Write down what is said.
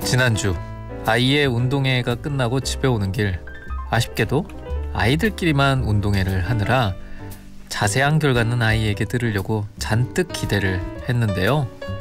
지난주 아이의 운동회가 끝나고 집에 오는 길, 아쉽게도 아이들끼리만 운동회를 하느라 자세한 결과는 아이에게 들으려고 잔뜩 기대를 했는데요.